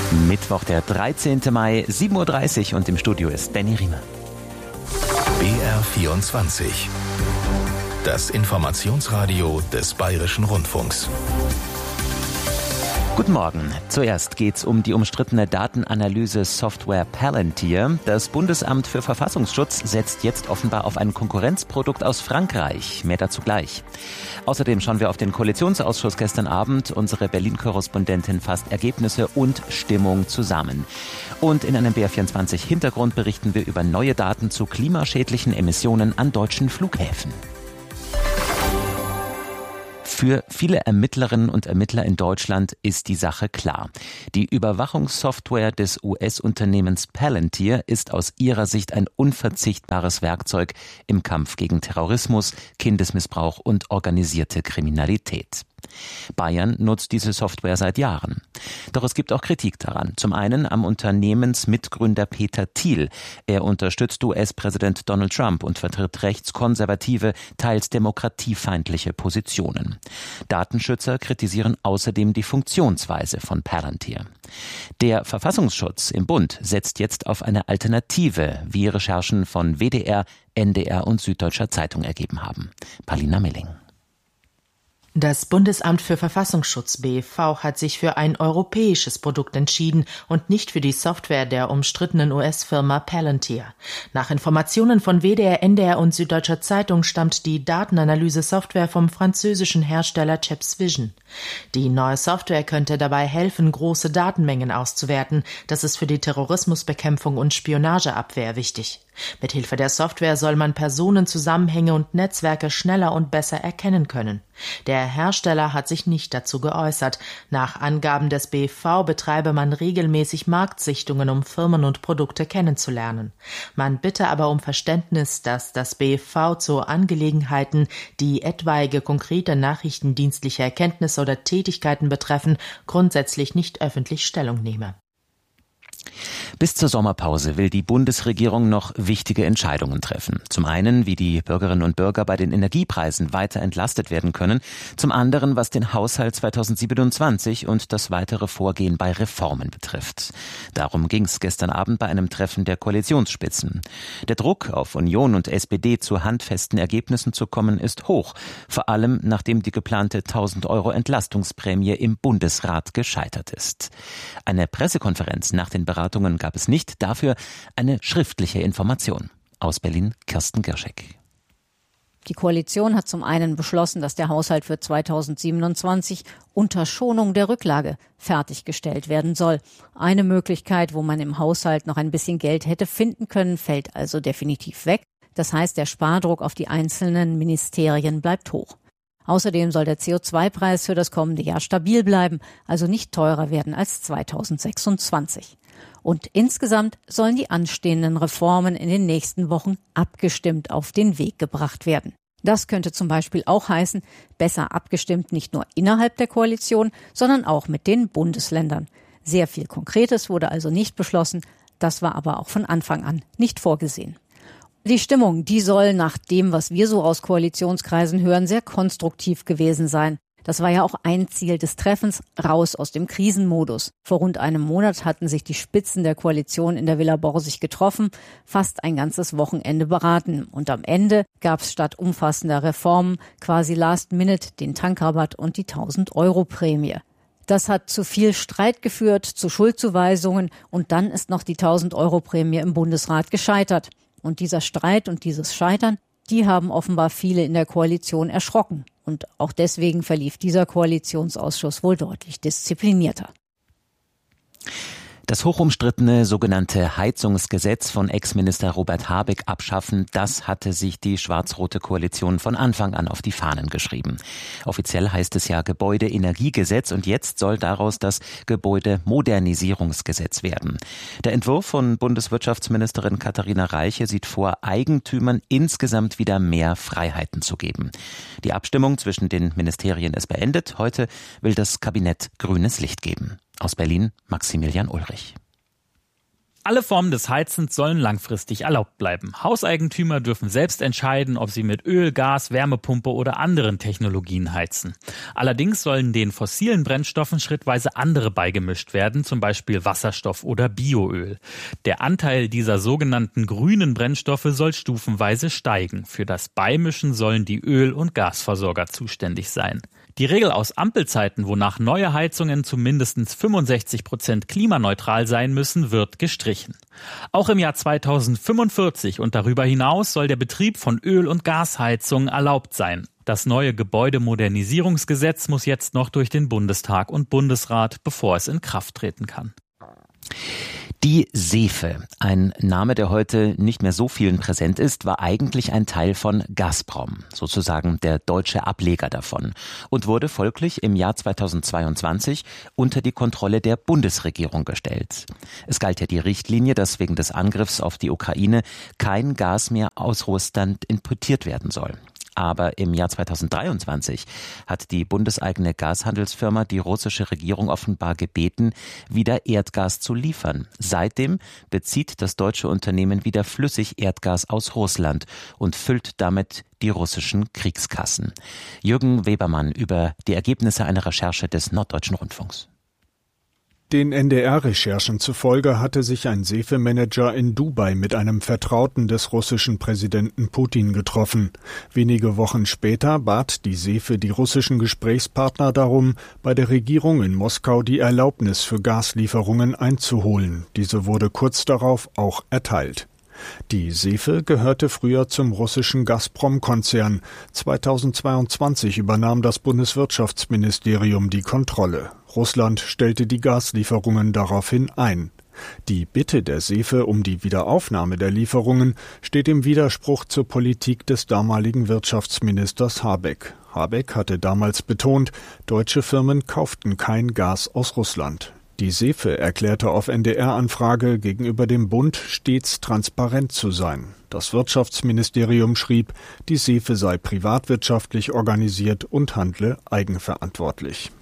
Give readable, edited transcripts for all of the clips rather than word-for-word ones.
Mittwoch, der 13. Mai, 7.30 Uhr und im Studio ist Benny Riemer. BR24. Das Informationsradio des Bayerischen Rundfunks. Guten Morgen. Zuerst geht's um die umstrittene Datenanalyse-Software Palantir. Das Bundesamt für Verfassungsschutz setzt jetzt offenbar auf ein Konkurrenzprodukt aus Frankreich. Mehr dazu gleich. Außerdem schauen wir auf den Koalitionsausschuss gestern Abend. Unsere Berlin-Korrespondentin fasst Ergebnisse und Stimmung zusammen. Und in einem BR24-Hintergrund berichten wir über neue Daten zu klimaschädlichen Emissionen an deutschen Flughäfen. Für viele Ermittlerinnen und Ermittler in Deutschland ist die Sache klar. Die Überwachungssoftware des US-Unternehmens Palantir ist aus ihrer Sicht ein unverzichtbares Werkzeug im Kampf gegen Terrorismus, Kindesmissbrauch und organisierte Kriminalität. Bayern nutzt diese Software seit Jahren. Doch es gibt auch Kritik daran. Zum einen am Unternehmensmitgründer Peter Thiel. Er unterstützt US-Präsident Donald Trump und vertritt rechtskonservative, teils demokratiefeindliche Positionen. Datenschützer kritisieren außerdem die Funktionsweise von Palantir. Der Verfassungsschutz im Bund setzt jetzt auf eine Alternative, wie Recherchen von WDR, NDR und Süddeutscher Zeitung ergeben haben. Paulina Melling. Das Bundesamt für Verfassungsschutz BFV hat sich für ein europäisches Produkt entschieden und nicht für die Software der umstrittenen US-Firma Palantir. Nach Informationen von WDR, NDR und Süddeutscher Zeitung stammt die Datenanalyse-Software vom französischen Hersteller Capsvision. Die neue Software könnte dabei helfen, große Datenmengen auszuwerten. Das ist für die Terrorismusbekämpfung und Spionageabwehr wichtig. Mithilfe der Software soll man Personenzusammenhänge und Netzwerke schneller und besser erkennen können. Der Hersteller hat sich nicht dazu geäußert. Nach Angaben des BFV betreibe man regelmäßig Marktsichtungen, um Firmen und Produkte kennenzulernen. Man bitte aber um Verständnis, dass das BFV zu Angelegenheiten, die etwaige konkrete nachrichtendienstliche Erkenntnisse oder Tätigkeiten betreffen, grundsätzlich nicht öffentlich Stellung nehme. Bis zur Sommerpause will die Bundesregierung noch wichtige Entscheidungen treffen. Zum einen, wie die Bürgerinnen und Bürger bei den Energiepreisen weiter entlastet werden können. Zum anderen, was den Haushalt 2027 und das weitere Vorgehen bei Reformen betrifft. Darum ging es gestern Abend bei einem Treffen der Koalitionsspitzen. Der Druck auf Union und SPD, zu handfesten Ergebnissen zu kommen, ist hoch. Vor allem, nachdem die geplante 1.000 € Entlastungsprämie im Bundesrat gescheitert ist. Eine Pressekonferenz nach den Beratungen gab es nicht, dafür eine schriftliche Information. Aus Berlin, Kirsten Girschek. Die Koalition hat zum einen beschlossen, dass der Haushalt für 2027 unter Schonung der Rücklage fertiggestellt werden soll. Eine Möglichkeit, wo man im Haushalt noch ein bisschen Geld hätte finden können, fällt also definitiv weg. Das heißt, der Spardruck auf die einzelnen Ministerien bleibt hoch. Außerdem soll der CO2-Preis für das kommende Jahr stabil bleiben, also nicht teurer werden als 2026. Und insgesamt sollen die anstehenden Reformen in den nächsten Wochen abgestimmt auf den Weg gebracht werden. Das könnte zum Beispiel auch heißen, besser abgestimmt nicht nur innerhalb der Koalition, sondern auch mit den Bundesländern. Sehr viel Konkretes wurde also nicht beschlossen, das war aber auch von Anfang an nicht vorgesehen. Die Stimmung, die soll nach dem, was wir so aus Koalitionskreisen hören, sehr konstruktiv gewesen sein. Das war ja auch ein Ziel des Treffens, raus aus dem Krisenmodus. Vor rund einem Monat hatten sich die Spitzen der Koalition in der Villa Borsig getroffen, fast ein ganzes Wochenende beraten. Und am Ende gab es statt umfassender Reformen quasi last minute den Tankrabatt und die 1.000 € Prämie. Das hat zu viel Streit geführt, zu Schuldzuweisungen und dann ist noch die 1.000 € Prämie im Bundesrat gescheitert. Und dieser Streit und dieses Scheitern, die haben offenbar viele in der Koalition erschrocken. Und auch deswegen verlief dieser Koalitionsausschuss wohl deutlich disziplinierter. Das hochumstrittene sogenannte Heizungsgesetz von Ex-Minister Robert Habeck abschaffen, das hatte sich die schwarz-rote Koalition von Anfang an auf die Fahnen geschrieben. Offiziell heißt es ja Gebäudeenergiegesetz und jetzt soll daraus das Gebäudemodernisierungsgesetz werden. Der Entwurf von Bundeswirtschaftsministerin Katharina Reiche sieht vor, Eigentümern insgesamt wieder mehr Freiheiten zu geben. Die Abstimmung zwischen den Ministerien ist beendet. Heute will das Kabinett grünes Licht geben. Aus Berlin, Maximilian Ulrich. Alle Formen des Heizens sollen langfristig erlaubt bleiben. Hauseigentümer dürfen selbst entscheiden, ob sie mit Öl, Gas, Wärmepumpe oder anderen Technologien heizen. Allerdings sollen den fossilen Brennstoffen schrittweise andere beigemischt werden, zum Beispiel Wasserstoff oder Bioöl. Der Anteil dieser sogenannten grünen Brennstoffe soll stufenweise steigen. Für das Beimischen sollen die Öl- und Gasversorger zuständig sein. Die Regel aus Ampelzeiten, wonach neue Heizungen zu mindestens 65% klimaneutral sein müssen, wird gestrichen. Auch im Jahr 2045 und darüber hinaus soll der Betrieb von Öl- und Gasheizungen erlaubt sein. Das neue Gebäudemodernisierungsgesetz muss jetzt noch durch den Bundestag und Bundesrat, bevor es in Kraft treten kann. Die Sefe, ein Name, der heute nicht mehr so vielen präsent ist, war eigentlich ein Teil von Gazprom, sozusagen der deutsche Ableger davon, und wurde folglich im Jahr 2022 unter die Kontrolle der Bundesregierung gestellt. Es galt ja die Richtlinie, dass wegen des Angriffs auf die Ukraine kein Gas mehr aus Russland importiert werden soll. Aber im Jahr 2023 hat die bundeseigene Gashandelsfirma die russische Regierung offenbar gebeten, wieder Erdgas zu liefern. Seitdem bezieht das deutsche Unternehmen wieder flüssig Erdgas aus Russland und füllt damit die russischen Kriegskassen. Jürgen Webermann über die Ergebnisse einer Recherche des Norddeutschen Rundfunks. Den NDR-Recherchen zufolge hatte sich ein Sefe-Manager in Dubai mit einem Vertrauten des russischen Präsidenten Putin getroffen. Wenige Wochen später bat die Sefe die russischen Gesprächspartner darum, bei der Regierung in Moskau die Erlaubnis für Gaslieferungen einzuholen. Diese wurde kurz darauf auch erteilt. Die Sefe gehörte früher zum russischen Gazprom-Konzern. 2022 übernahm das Bundeswirtschaftsministerium die Kontrolle. Russland stellte die Gaslieferungen daraufhin ein. Die Bitte der Sefe um die Wiederaufnahme der Lieferungen steht im Widerspruch zur Politik des damaligen Wirtschaftsministers Habeck. Habeck hatte damals betont, deutsche Firmen kauften kein Gas aus Russland. Die Sefe erklärte auf NDR-Anfrage gegenüber dem Bund stets transparent zu sein. Das Wirtschaftsministerium schrieb, die Sefe sei privatwirtschaftlich organisiert und handle eigenverantwortlich.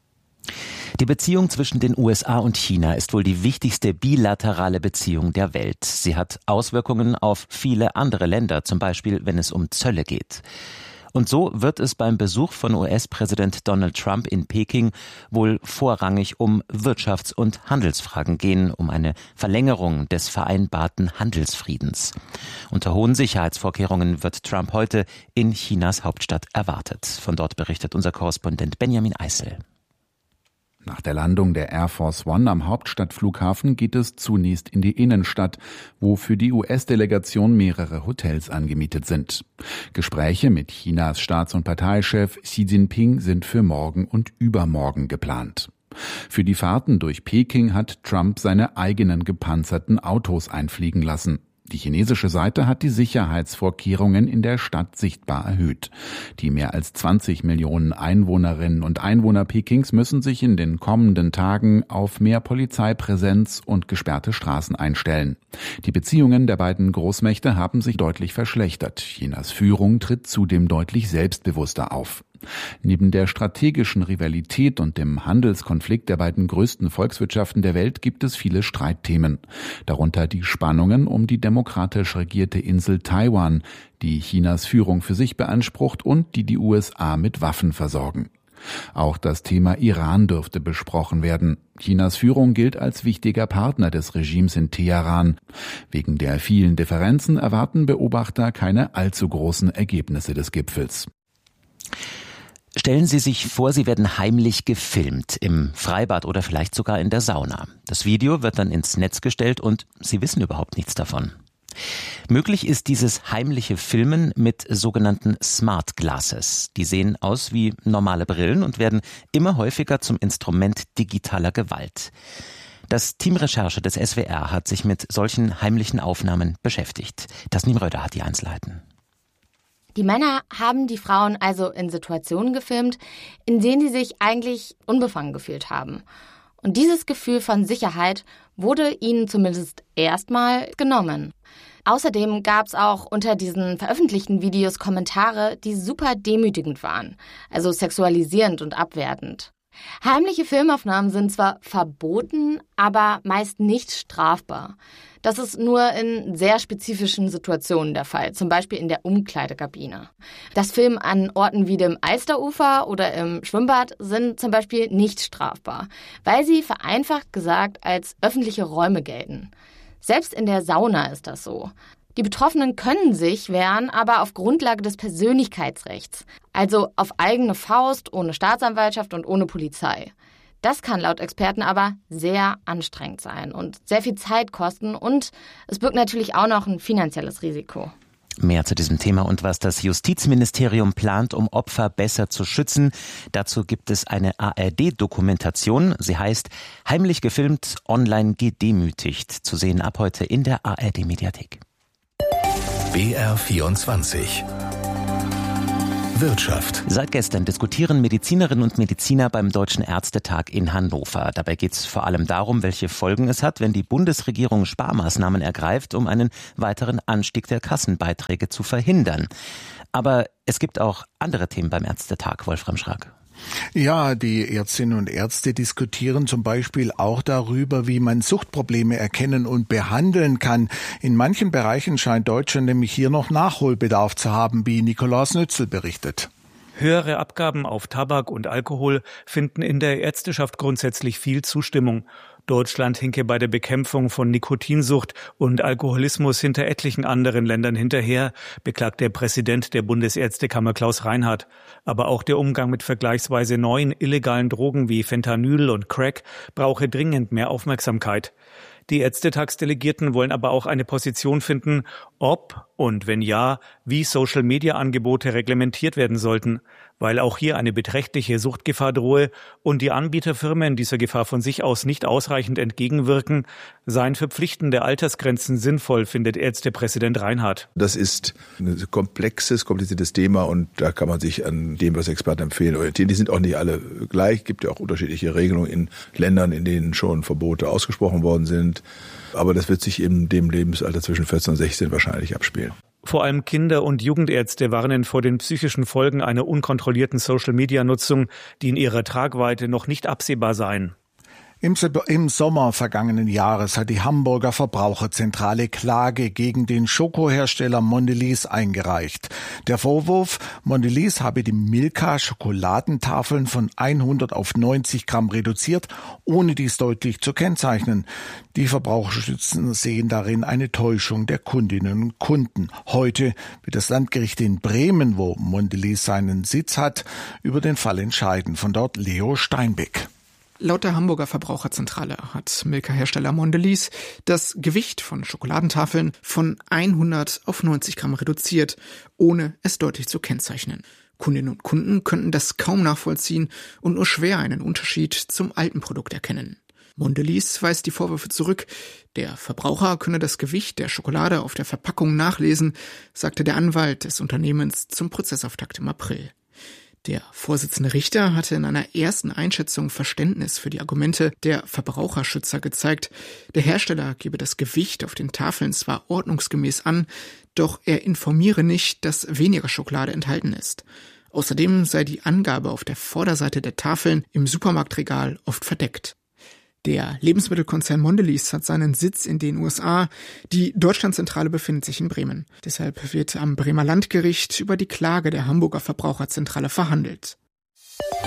Die Beziehung zwischen den USA und China ist wohl die wichtigste bilaterale Beziehung der Welt. Sie hat Auswirkungen auf viele andere Länder, zum Beispiel wenn es um Zölle geht. Und so wird es beim Besuch von US-Präsident Donald Trump in Peking wohl vorrangig um Wirtschafts- und Handelsfragen gehen, um eine Verlängerung des vereinbarten Handelsfriedens. Unter hohen Sicherheitsvorkehrungen wird Trump heute in Chinas Hauptstadt erwartet. Von dort berichtet unser Korrespondent Benjamin Eisel. Nach der Landung der Air Force One am Hauptstadtflughafen geht es zunächst in die Innenstadt, wo für die US-Delegation mehrere Hotels angemietet sind. Gespräche mit Chinas Staats- und Parteichef Xi Jinping sind für morgen und übermorgen geplant. Für die Fahrten durch Peking hat Trump seine eigenen gepanzerten Autos einfliegen lassen. Die chinesische Seite hat die Sicherheitsvorkehrungen in der Stadt sichtbar erhöht. Die mehr als 20 Millionen Einwohnerinnen und Einwohner Pekings müssen sich in den kommenden Tagen auf mehr Polizeipräsenz und gesperrte Straßen einstellen. Die Beziehungen der beiden Großmächte haben sich deutlich verschlechtert. Chinas Führung tritt zudem deutlich selbstbewusster auf. Neben der strategischen Rivalität und dem Handelskonflikt der beiden größten Volkswirtschaften der Welt gibt es viele Streitthemen. Darunter die Spannungen um die demokratisch regierte Insel Taiwan, die Chinas Führung für sich beansprucht und die USA mit Waffen versorgen. Auch das Thema Iran dürfte besprochen werden. Chinas Führung gilt als wichtiger Partner des Regimes in Teheran. Wegen der vielen Differenzen erwarten Beobachter keine allzu großen Ergebnisse des Gipfels. Stellen Sie sich vor, Sie werden heimlich gefilmt, im Freibad oder vielleicht sogar in der Sauna. Das Video wird dann ins Netz gestellt und Sie wissen überhaupt nichts davon. Möglich ist dieses heimliche Filmen mit sogenannten Smart Glasses. Die sehen aus wie normale Brillen und werden immer häufiger zum Instrument digitaler Gewalt. Das Team Recherche des SWR hat sich mit solchen heimlichen Aufnahmen beschäftigt. Tasnim Röder hat die Einzelheiten. Die Männer haben die Frauen also in Situationen gefilmt, in denen sie sich eigentlich unbefangen gefühlt haben. Und dieses Gefühl von Sicherheit wurde ihnen zumindest erstmal genommen. Außerdem gab es auch unter diesen veröffentlichten Videos Kommentare, die super demütigend waren, also sexualisierend und abwertend. Heimliche Filmaufnahmen sind zwar verboten, aber meist nicht strafbar. Das ist nur in sehr spezifischen Situationen der Fall, zum Beispiel in der Umkleidekabine. Das Filmen an Orten wie dem Alsterufer oder im Schwimmbad sind zum Beispiel nicht strafbar, weil sie vereinfacht gesagt als öffentliche Räume gelten. Selbst in der Sauna ist das so. Die Betroffenen können sich wehren, aber auf Grundlage des Persönlichkeitsrechts, also auf eigene Faust, ohne Staatsanwaltschaft und ohne Polizei. Das kann laut Experten aber sehr anstrengend sein und sehr viel Zeit kosten und es birgt natürlich auch noch ein finanzielles Risiko. Mehr zu diesem Thema und was das Justizministerium plant, um Opfer besser zu schützen. Dazu gibt es eine ARD-Dokumentation. Sie heißt Heimlich gefilmt, online gedemütigt. Zu sehen ab heute in der ARD-Mediathek. BR24 Wirtschaft. Seit gestern diskutieren Medizinerinnen und Mediziner beim Deutschen Ärztetag in Hannover. Dabei geht es vor allem darum, welche Folgen es hat, wenn die Bundesregierung Sparmaßnahmen ergreift, um einen weiteren Anstieg der Kassenbeiträge zu verhindern. Aber es gibt auch andere Themen beim Ärztetag, Wolfram Schrag. Ja, die Ärztinnen und Ärzte diskutieren zum Beispiel auch darüber, wie man Suchtprobleme erkennen und behandeln kann. In manchen Bereichen scheint Deutschland nämlich hier noch Nachholbedarf zu haben, wie Nikolaus Nützel berichtet. Höhere Abgaben auf Tabak und Alkohol finden in der Ärzteschaft grundsätzlich viel Zustimmung. Deutschland hinke bei der Bekämpfung von Nikotinsucht und Alkoholismus hinter etlichen anderen Ländern hinterher, beklagt der Präsident der Bundesärztekammer Klaus Reinhardt. Aber auch der Umgang mit vergleichsweise neuen illegalen Drogen wie Fentanyl und Crack brauche dringend mehr Aufmerksamkeit. Die Ärztetagsdelegierten wollen aber auch eine Position finden, ob und wenn ja, wie Social-Media-Angebote reglementiert werden sollten, weil auch hier eine beträchtliche Suchtgefahr drohe und die Anbieterfirmen dieser Gefahr von sich aus nicht ausreichend entgegenwirken, seien verpflichtende Altersgrenzen sinnvoll, findet Ärztepräsident Reinhardt. Das ist ein kompliziertes Thema und da kann man sich an dem, was Experten empfehlen, orientieren. Die sind auch nicht alle gleich. Es gibt ja auch unterschiedliche Regelungen in Ländern, in denen schon Verbote ausgesprochen worden sind. Aber das wird sich in dem Lebensalter zwischen 14 und 16 wahrscheinlich abspielen. Vor allem Kinder- und Jugendärzte warnen vor den psychischen Folgen einer unkontrollierten Social-Media-Nutzung, die in ihrer Tragweite noch nicht absehbar seien. Im Sommer vergangenen Jahres hat die Hamburger Verbraucherzentrale Klage gegen den Schokohersteller Mondelez eingereicht. Der Vorwurf, Mondelez habe die Milka-Schokoladentafeln von 100 auf 90 Gramm reduziert, ohne dies deutlich zu kennzeichnen. Die Verbraucherschützen sehen darin eine Täuschung der Kundinnen und Kunden. Heute wird das Landgericht in Bremen, wo Mondelez seinen Sitz hat, über den Fall entscheiden. Von dort Leo Steinbeck. Laut der Hamburger Verbraucherzentrale hat Milka-Hersteller Mondelez das Gewicht von Schokoladentafeln von 100 auf 90 Gramm reduziert, ohne es deutlich zu kennzeichnen. Kundinnen und Kunden könnten das kaum nachvollziehen und nur schwer einen Unterschied zum alten Produkt erkennen. Mondelez weist die Vorwürfe zurück. Der Verbraucher könne das Gewicht der Schokolade auf der Verpackung nachlesen, sagte der Anwalt des Unternehmens zum Prozessauftakt im April. Der Vorsitzende Richter hatte in einer ersten Einschätzung Verständnis für die Argumente der Verbraucherschützer gezeigt. Der Hersteller gebe das Gewicht auf den Tafeln zwar ordnungsgemäß an, doch er informiere nicht, dass weniger Schokolade enthalten ist. Außerdem sei die Angabe auf der Vorderseite der Tafeln im Supermarktregal oft verdeckt. Der Lebensmittelkonzern Mondelez hat seinen Sitz in den USA. Die Deutschlandzentrale befindet sich in Bremen. Deshalb wird am Bremer Landgericht über die Klage der Hamburger Verbraucherzentrale verhandelt.